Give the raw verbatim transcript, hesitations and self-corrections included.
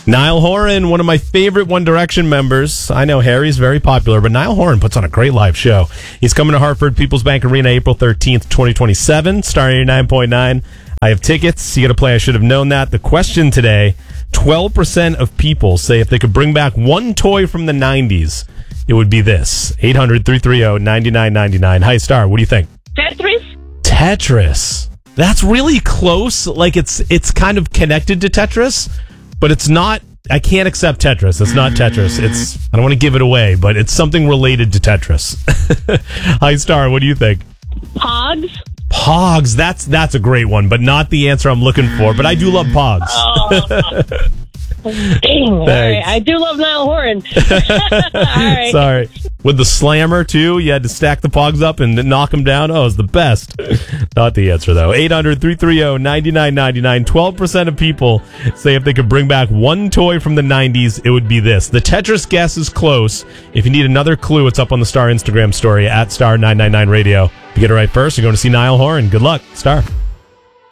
Niall Horan, one of my favorite One Direction members. I know Harry's very popular, but Niall Horan puts on a great live show. He's coming to Hartford People's Bank Arena April thirteenth, twenty twenty-seven, Star eighty-nine point nine. I have tickets. You got to play I Should Have Known That. The question today, twelve percent of people say if they could bring back one toy from the nineties, it would be this. eight hundred, three three zero, nine nine nine nine. Hi, Star. What do you think? Tetris? Tetris. That's really close. Like, it's it's kind of connected to Tetris, but it's not. I can't accept Tetris. It's not Tetris. It's I don't want to give it away, but it's something related to Tetris. Hi, Star. What do you think? Pogs? Pogs. That's that's a great one, but not the answer I'm looking for. But I do love Pogs. Oh. Dang. All right. I do love Niall Horan. All right. Sorry. With the slammer, too, you had to stack the Pogs up and knock them down. Oh, it was the best. Not the answer, though. eight hundred, three three zero, nine nine nine nine. twelve percent of people say if they could bring back one toy from the nineties, it would be this. The Tetris guess is close. If you need another clue, it's up on the Star Instagram story at Star nine nine nine Radio. If you get it right first, you're going to see Niall Horan. Good luck, Star.